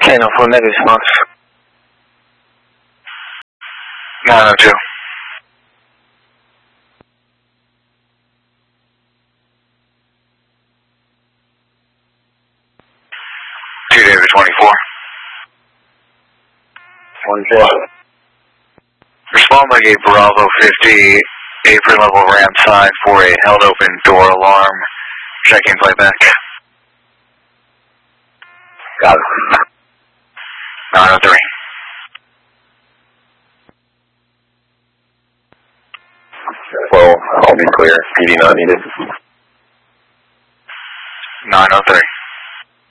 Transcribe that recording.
10-4 negative response. 902. David 24. 1-4. Respond by gate Bravo 50, apron level ramp side for a held open door alarm. Checking playback. Got it. 903. Well, I'll be clear. PD not needed. 903.